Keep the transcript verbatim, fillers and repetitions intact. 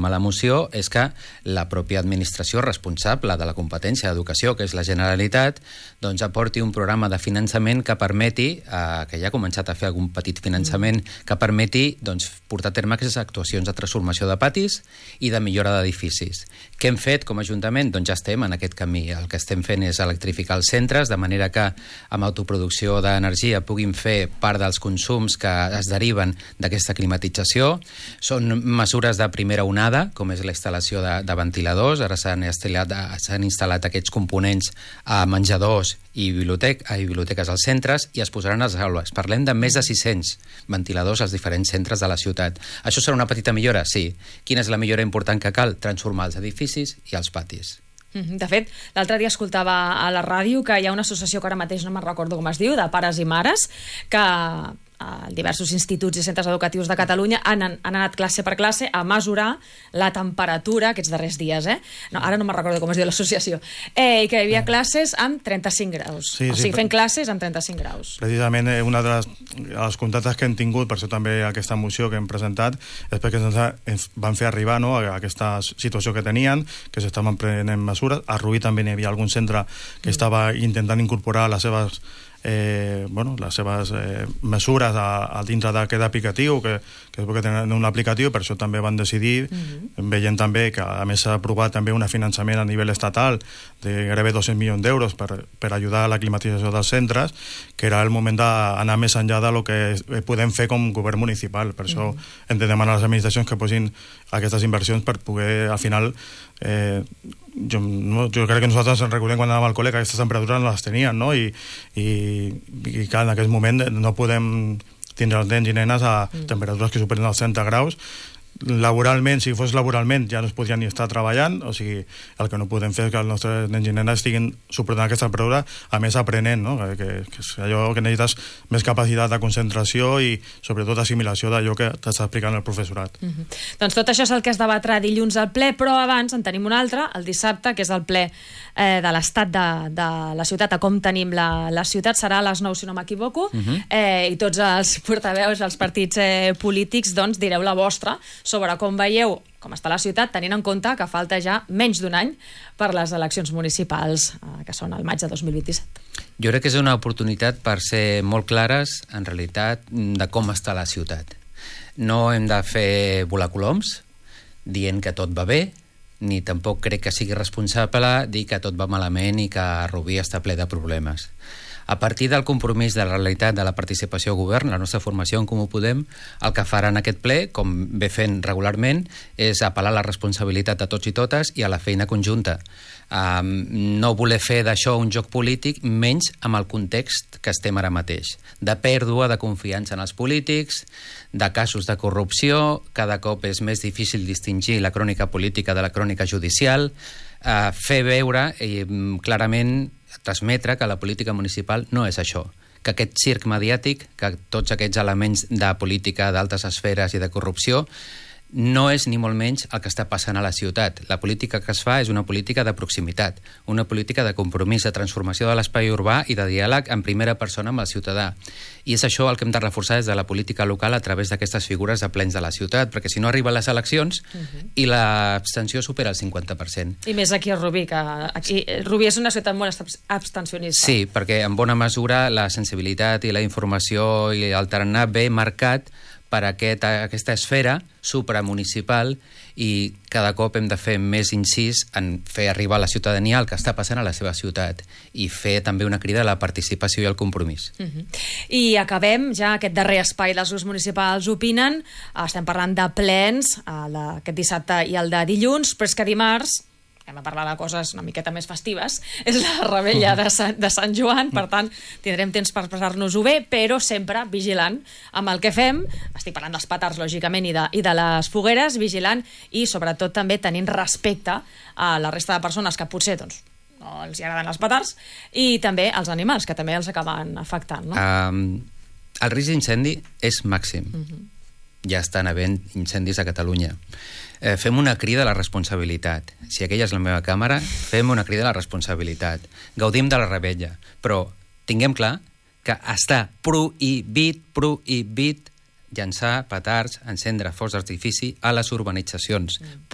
a la moció és que la pròpia administració responsable de la competència d'educació, que és la Generalitat, doncs aporti un programa de finançament que permeti, eh, que ja ha començat a fer algun petit finançament, que permeti doncs, portar a terme aquestes actuacions de transformació de patis i de millora d'edificis. Què hem fet com a Ajuntament? Doncs ja estem en aquest camí. El que estem fent és electrificar els centres, de manera que amb autoproducció d'energia puguin fer part dels consums que es deriven d'aquesta climatització. Són mesures de primera onada, com és la instal·lació de, de ventiladors. Ara s'han instal·lat, s'han instal·lat aquests components a menjadors i, bibliotec, a biblioteques als centres i es posaran a les aules. Parlem de més de sis-cents ventiladors als diferents centres de la ciutat. Això serà una petita millora? Sí. Quina és la millora important que cal? Transformar els edificis i els patis. De fet, l'altre dia escoltava a la ràdio que hi ha una associació que ara mateix no me'n recordo com es diu, de pares i mares, que a diversos instituts i centres educatius de Catalunya han, han anat classe per classe a mesurar la temperatura aquests darrers dies, eh? No, ara no me'n recordo com es diu l'associació. Eh, I que hi havia classes amb trenta-cinc graus. Sí, o sigui, sí, fent classes amb trenta-cinc graus. Precisament una de les, de les contactes que hem tingut, per això també aquesta moció que hem presentat, és perquè ens, ens van fer arribar, no, a aquesta situació que tenien, que s'estaven prenent mesures. A Rubí també hi havia algun centre que mm. estava intentant incorporar les seves Eh, bueno, les seves eh, mesures a, a dintre d'aquest aplicatiu, que, que és perquè tenen un aplicatiu, per això també van decidir, mm-hmm. veient també que a més s'ha aprovat també un finançament a nivell estatal de gairebé dos-cents milions d'euros per, per ajudar a la climatització dels centres, que era el moment d'anar més enllà del que podem fer com govern municipal. Per això mm-hmm. hem de demanar a les administracions que posin aquestes inversions per poder, al final, eh, jo, no, jo crec que nosaltres ens recordem quan anàvem al col·le que aquestes temperatures no les tenien, no? I, i, i que en aquest moment no podem tindre els nens i nenes a mm. temperatures que superen els trenta graus. Laboralment, si fos laboralment, ja no es podrien ni estar treballant, o sigui, el que no podem fer és que els nostres nens i nenes estiguin suportant aquesta temperatura, a més aprenent, no? Que, que és allò que necessites més capacitat de concentració i sobretot assimilació d'allò que t'està explicant el professorat. Mm-hmm. Doncs tot això és el que es debatrà dilluns al ple, però abans en tenim un altre, el dissabte, que és el ple eh, de l'estat de, de la ciutat, a com tenim la, la ciutat, serà a les nou, si no m'equivoco, mm-hmm. eh, i tots els portaveus, els partits eh, polítics, doncs direu la vostra sobre com veieu com està la ciutat, tenint en compte que falta ja menys d'un any per les eleccions municipals, eh, que són el maig de dos mil vint-i-set. Jo crec que és una oportunitat per ser molt clares, en realitat, de com està la ciutat. No hem de fer volar coloms dient que tot va bé, ni tampoc crec que sigui responsable dir que tot va malament i que Rubí està ple de problemes. A partir del compromís de la realitat de la participació al govern, la nostra formació en Comú Podem, el que farà en aquest ple, com ve fent regularment, és apel·lar a la responsabilitat de tots i totes i a la feina conjunta. Um, no voler fer d'això un joc polític, menys amb el context que estem ara mateix. De pèrdua de confiança en els polítics, de casos de corrupció, cada cop és més difícil distingir la crònica política de la crònica judicial, uh, fer veure eh, clarament transmetre que la política municipal no és això, que aquest circ mediàtic, que tots aquests elements de política d'altes esferes i de corrupció no és ni molt menys el que està passant a la ciutat. La política que es fa és una política de proximitat, una política de compromís, de transformació de l'espai urbà i de diàleg en primera persona amb el ciutadà. I és això el que hem de reforçar des de la política local a través d'aquestes figures de plens de la ciutat, perquè si no arriben les eleccions uh-huh. i l'abstenció supera el cinquanta per cent. I més aquí a Rubí, que aquí, Rubí és una ciutat molt abstencionista. Sí, perquè en bona mesura la sensibilitat i la informació i el tarannà ve marcat per aquest, aquesta esfera supramunicipal i cada cop hem de fer més incís en fer arribar a la ciutadania el que està passant a la seva ciutat i fer també una crida a la participació i al compromís. Uh-huh. I acabem ja aquest darrer espai dels grups municipals opinen. Estem parlant de plens aquest dissabte i el de dilluns, però és que dimarts hem de parlar de coses una miqueta més festives, és la rebella de Sant, de Sant Joan, per tant, tindrem temps per passar-nos-ho bé, però sempre vigilant amb el que fem, estic parlant dels petards, lògicament, i de, i de les fogueres, vigilant i, sobretot, també tenint respecte a la resta de persones que potser, doncs, no els hi agraden els petards, i també als animals, que també els acaben afectant, no? Um, el risc d'incendi és màxim. Uh-huh. Ja estan havent incendis a Catalunya. Eh, fem una crida a la responsabilitat. Si aquella és la meva càmera, fem una crida a la responsabilitat. Gaudim de la rebella, però tinguem clar que està prohibit, prohibit llançar petards, encendre focs d'artifici a les urbanitzacions. Mm.